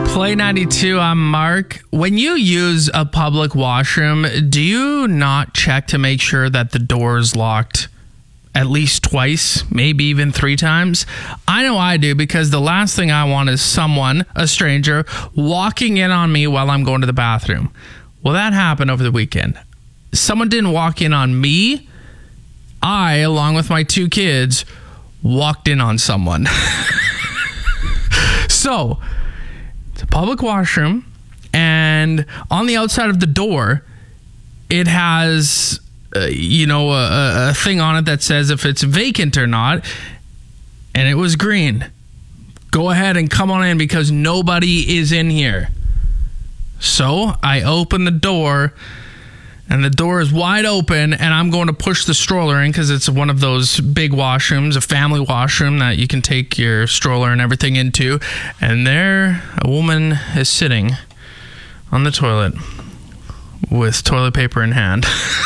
Play 92, I'm Mark. When you use a public washroom, do you not check to make sure that the door is locked at least twice, maybe even 3 times? I know I do, because the last thing I want is someone, a stranger, walking in on me while I'm going to the bathroom. Well, that happened over the weekend. Someone didn't walk in on me. I, along with my 2 kids, walked in on someone. So, it's a public washroom, and on the outside of the door, it has, a thing on it that says if it's vacant or not, and it was green. Go ahead and come on in because nobody is in here. So, I open the door, and the door is wide open, and I'm going to push the stroller in because it's one of those big washrooms, a family washroom that you can take your stroller and everything into. And there, a woman is sitting on the toilet with toilet paper in hand.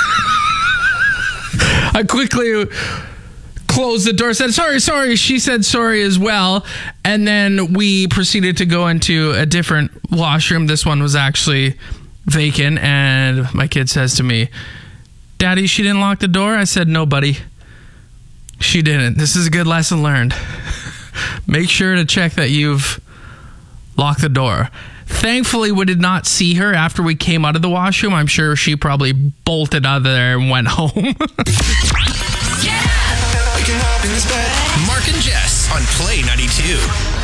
I quickly closed the door, said, sorry. She said sorry as well. And then we proceeded to go into a different washroom. This one was actually vacant, and my kid says to me, "Daddy, she didn't lock the door?" I said, "No, buddy, she didn't. This is a good lesson learned. Make sure to check that you've locked the door." Thankfully, we did not see her after we came out of the washroom. I'm sure she probably bolted out of there and went home. Mark and Jess on Play 92.